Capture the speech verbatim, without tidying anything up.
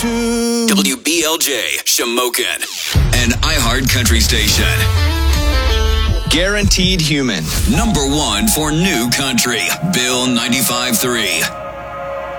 to W B L J, Shamokin, an iHeart Country station. Guaranteed Human. Number one for new country, Bill ninety-five point three.